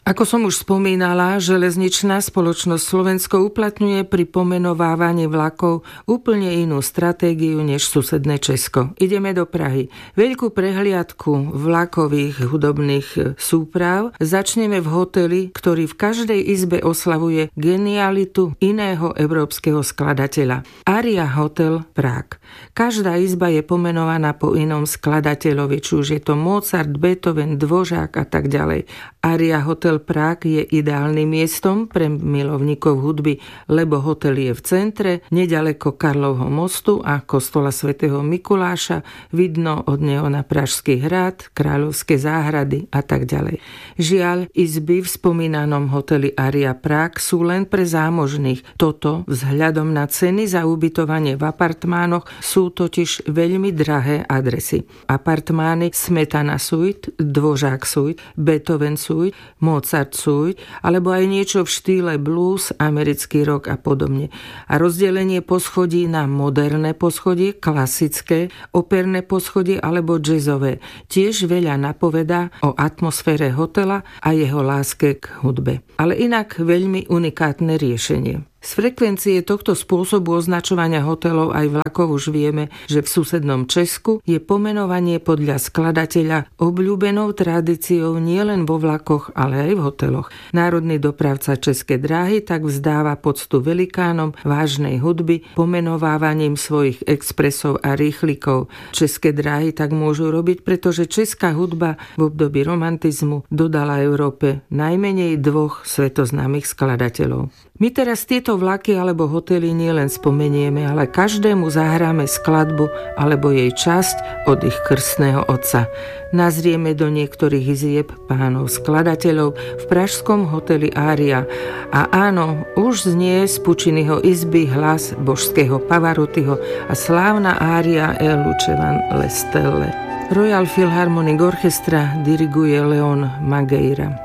Ako som už spomínala, železničná spoločnosť Slovensko uplatňuje pri pomenovávaní vlakov úplne inú stratégiu než susedné Česko. Ideme do Prahy. Veľkú prehliadku vlakových hudobných súprav začneme v hoteli, ktorý v každej izbe oslavuje genialitu iného európskeho skladateľa. Aria Hotel Prague. Každá izba je pomenovaná po inom skladateľovi, či už je to Mozart, Beethoven, Dvořák a tak ďalej. Aria Hotel Prague je ideálnym miestom pre milovníkov hudby, lebo hotel je v centre, nedaleko Karlovho mostu a kostola svätého Mikuláša, vidno od neho na Pražský hrad, Kráľovské záhrady a tak ďalej. Žiaľ, izby v spomínanom hoteli Aria Prague sú len pre zámožných. Toto vzhľadom na ceny za ubytovanie v apartmánoch sú totiž veľmi drahé adresy. Apartmány Smetana Suite, Dvořák Suite, Beethoven Suite, Mozart Suite, alebo aj niečo v štýle blues, americký rock a podobne. A rozdelenie poschodí na moderné poschodie, klasické, operné poschodie alebo jazzové tiež veľa napovedá o atmosfére hotela a jeho láske k hudbe. Ale inak veľmi unikátne riešenie. Z frekvencie tohto spôsobu označovania hotelov aj vlakov už vieme, že v susednom Česku je pomenovanie podľa skladateľa obľúbenou tradíciou nielen vo vlakoch, ale aj v hoteloch. Národný dopravca České dráhy tak vzdáva poctu velikánom vážnej hudby pomenovávaním svojich expresov a rýchlikov. České dráhy tak môžu robiť, pretože česká hudba v období romantizmu dodala Európe najmenej 2 svetoznámych skladateľov. My teraz tieto vlaky alebo hotely nielen spomenieme, ale každému zahráme skladbu alebo jej časť od ich krstného otca. Nazrieme do niektorých izieb pánov skladateľov v pražskom hoteli Aria. A áno, už znie z Pucciniho izby hlas božského Pavarottiho a slávna ária El Lucevan le Stelle. Royal Philharmonic Orchestra diriguje Leon Mageira.